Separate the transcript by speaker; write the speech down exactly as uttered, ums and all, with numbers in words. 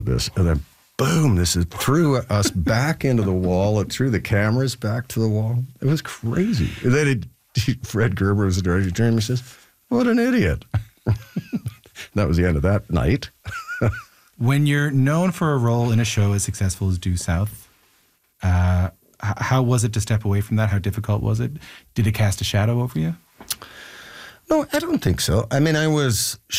Speaker 1: this, and then boom, this is threw us back into the wall. It threw the cameras back to the wall. It was crazy. And then it, Fred Gerber was the director. Jeremy says, "What an idiot." That was the end of that night.
Speaker 2: When you're known for a role in a show as successful as Due South, uh, h- how was it to step away from that? How difficult was it? Did it cast a shadow over you?
Speaker 1: No, I don't think so. I mean, I was